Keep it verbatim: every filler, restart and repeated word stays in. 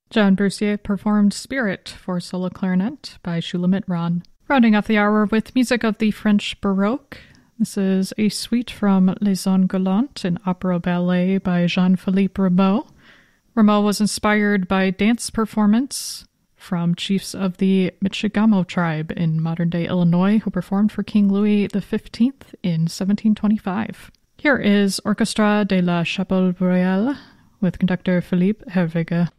John Brussier performed Spirit for solo clarinet by Shulamit Ron. Rounding off the hour with music of the French Baroque. This is a suite from Les Zones Galantes, an opera ballet by Jean-Philippe Rameau. Rameau was inspired by dance performance from chiefs of the Michigamo tribe in modern-day Illinois who performed for King Louis the fifteenth in seventeen twenty-five. Here is Orchestra de la Chapelle Royale with conductor Philippe Hervige.